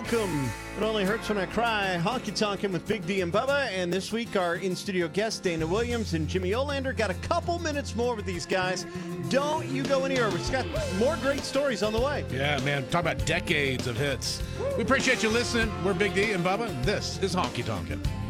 Welcome. It only hurts when I cry. Honky Tonkin' with Big D and Bubba. And this week, our in-studio guests, Dana Williams and Jimmy Olander, got a couple minutes more with these guys. Don't you go anywhere. We've got more great stories on the way. Yeah, man. Talk about decades of hits. We appreciate you listening. We're Big D and Bubba. And this is Honky Tonkin'.